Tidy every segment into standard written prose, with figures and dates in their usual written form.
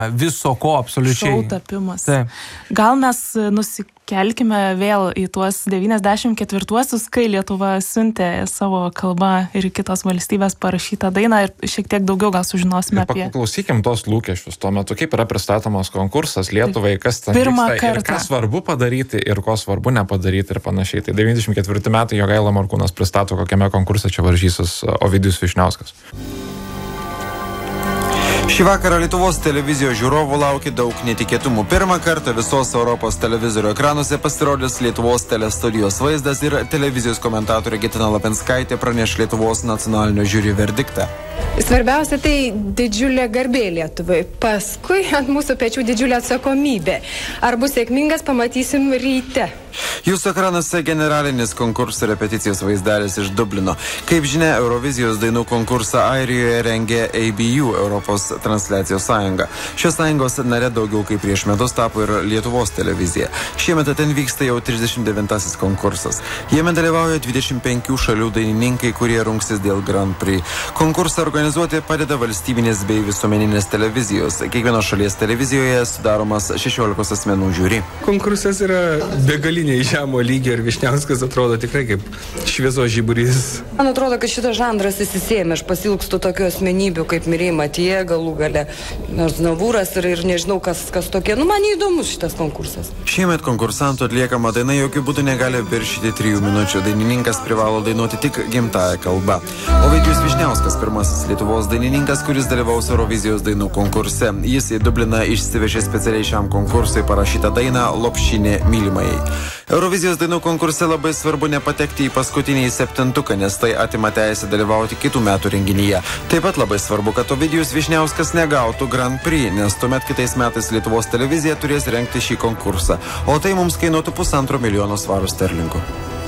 Viso ko absoliučiai. Šou tapimas. Taip. Gal mes nusikelkime vėl į tuos 94-uosius, kai Lietuva siuntė savo kalbą ir kitos valstybės parašytą dainą ir šiek tiek daugiau gal sužinosime apie... Paklausykim tos lūkesčius tuo metu, kaip yra pristatomas konkursas Lietuvai, kas ten vyksta ir ką svarbu padaryti ir ko svarbu nepadaryti ir panašiai. Tai 94 metai Jogaila Morkūnas pristato, kokiame konkurse čia varžysis Ovidijus Vyšniauskas. Šį vakarą Lietuvos televizijos žiūrovų laukia daug netikėtumų. Pirmą kartą visos Europos televizorių ekranuose pasirodys Lietuvos telestudijos vaizdas ir televizijos komentatorė Gitina Lapinskaitė praneš Lietuvos nacionalinio žiūri verdiktą. Svarbiausia, tai didžiulė garbė Lietuvai. Paskui ant mūsų pečių didžiulė atsakomybė. Ar bus sėkmingas, pamatysim ryte. Jūsų ekranuose generalinis konkurso repeticijos vaizdelis iš Dublino. Kaip žinia, Eurovizijos dainų konkursą Airijoje rengė ABU, Europos transliacijos sąjunga. Šios sąjungos nare daugiau kaip prieš metus tapo ir Lietuvos televizija. Šiemet ten vyksta jau 39-asis konkursas. Jame dalyvauja 25 šalių dainininkai, kurie rungsis dėl Grand Prix. Konkursą organizuoti padeda valstybinės bei visuomeninės televizijos. Kiekvienos šalies televizijoje sudaromas 16 asmenų žiūri. Konkursas yra begaliniai žemo lygio ir Vyšniauskas atrodo tikrai kaip šviesos žiburys. Man atrodo, kad šitas žanras įsisėmė. Aš pasilgstu tokių asmenybių kaip Mirei Matija, galų gale Navūras ir nežinau, kas tokie. Man neįdomus šitas konkursas. Šiemet konkursantų atliekama daina jokių būdų negali viršyti 3 minučių. Dainininkas privalo dainuoti tik gimtąją kalbą. Ovidijus Vyšniauskas pirmasis Lietuvos dainininkas, kuris dalyvaus Eurovizijos dainų konkurse. Jis į Dubliną išsivežė specialiai šiam konkursui parašytą dainą Lopšinė mylimajai. Eurovizijos dainų konkurse labai svarbu nepatekti į paskutinį 7-tuką, nes tai atima teisę dalyvauti kitų metų renginyje. Taip pat labai svarbu, kad Ovidijus Vyšniauskas negautų Grand Prix, nes tuomet kitais metais Lietuvos televizija turės rengti šį konkursą, o tai mums kainuotų 1,5 milijono svarų sterlingų.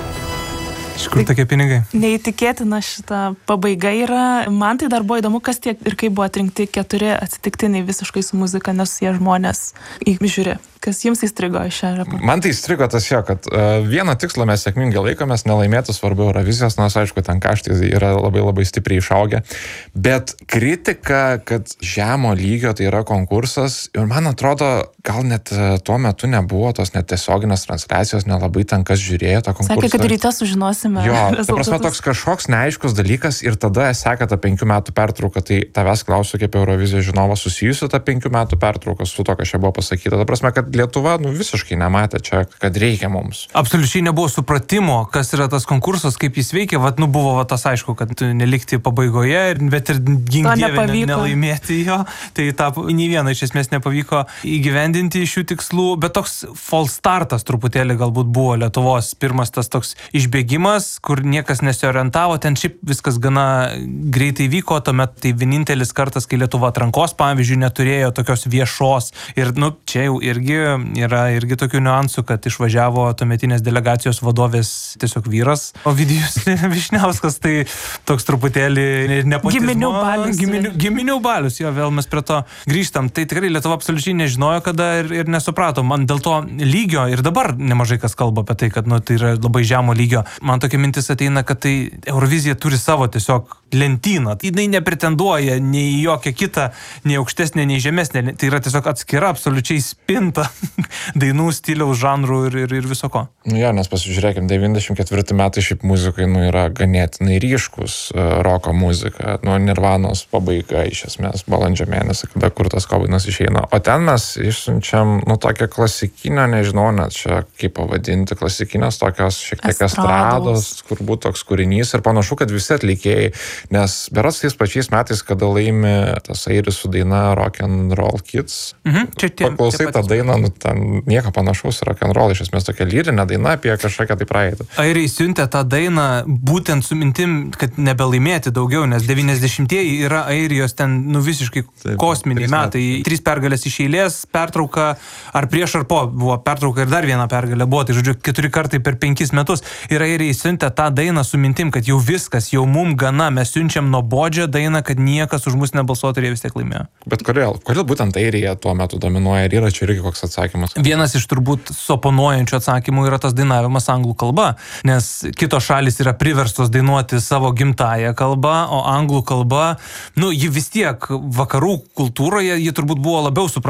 Iš kur tokie pinigai? Neįtikėtina šita pabaiga yra. Man tai dar buvo įdomu, kas tiek ir kaip buvo atrinkti 4 atsitiktiniai visiškai su muzika nesusiję žmonės į žiūri. Kas jums įstrigo iš šią reportažą? Man tai įstrigo tas jo, kad vieną tikslą mes sėkmingai laikomės, nelaimėtų svarbu Eurovizijos, nors aišku, ten kaštai yra labai stipriai išaugę. Bet kritika, kad žemo lygio tai yra konkursas, ir man atrodo, gal net tuo metu nebuvo tos netiesioginės transliacijos, nelabai ten kas žiūrėjo tą konkursą. Sakė, kad ryte sužinosime. Jo, ta prasme toks kažkoks neaiškus dalykas ir tada seka tą 5 metų pertrauką, tai tavęs klausiu kaip Eurovizijos žinovas susijusiu tą 5 metų pertrauką su to, kas čia buvo pasakyta. Ta prasme, kad Lietuva visiškai nematė čia, kad reikia mums. Absoliučiai nebuvo supratimo, kas yra tas konkursas, kaip jis veikia. Buvo tas aišku, kad nelikti pabaigoje, bet ir gink dieve nelaimėti jo. Tai nei viena iš esmės nepavyko įgyvendinti šių tikslų, bet toks false startas truputėlį galbūt buvo Lietuvos pirmas tas toks išbėgimas, kur niekas nesiorientavo. Ten šiaip viskas gana greitai vyko, tuomet tai vienintelis kartas, kai Lietuva atrankos, pavyzdžiui, neturėjo tokios viešos. Ir čia jau yra irgi tokių niuansų, kad išvažiavo tuometinės delegacijos vadovės tiesiog vyras Ovidijus Vyšniauskas, tai toks truputėlį nepotizmo. Giminių balius, jo, vėl mes prie to grįžtam. Tai tikrai Lietuva absoliučiai nežinojo kada ir nesuprato. Man dėl to lygio ir dabar nemažai kas kalba apie tai, kad tai yra labai žemo lygio. Man tokia mintis ateina, kad tai Eurovizija turi savo tiesiog lentyną. Jinai nepretenduoja nei į jokią kitą, nei aukštesnė, nei žemesnė. Tai yra tiesiog atskira absoliučiai spinta dainų, stiliaus, žanrų ir viso ko. Jo, nes pasižiūrėkim, 94 metai šiaip muzikai yra ganėtinai ryškus roko muzika. Nirvanos pabaiga iš esmės balandžio mėnesį, kada Kurtas Kobainas išeina. O ten mes išsiunčiam tokią klasikinę, nežinau, net čia kaip pavadinti, klasikinės tokios šiek tiek estrados, kur būtų toks kūrinys ir panašu, kad visi atlikėjai, nes berods tais pačiais metais, kada laimi tas airis su daina Rock and Roll Kids, paklausai tą dainą, ten nieko panašaus rock and roll, iš esmės tokia lyrinė daina apie kažkokią tai praeitį. Airiai siuntė tą dainą būtent su mintim, kad nebelaimėti daugiau, nes 90-ieji yra Airijos ten visiškai kosminiai metai. 3 pergalės iš eilės, pertrauka, ar prieš ar po buvo pertrauka ir dar viena pergalė buvo, tai žodžiu 4 kartai per 5 metus. Ir Airiai siuntė tą dainą su mintim, kad jau viskas, jau mum gana, mes siunčiam nuobodžią dainą, kad niekas už mus nebalsuotų ir jie vis tiek laimėjo. Bet kodėl būtent Airija tuo metu dominuoja ir yra čia irgi koks atsakymas? Vienas iš turbūt suoponuojančių atsakymų yra tas dainavimas anglų kalba, nes kitos šalys yra priverstos dainuoti savo gimtąją kalbą, o anglų kalba, ji vis tiek vakarų kultūroje, ji turbūt buvo labiau suprantama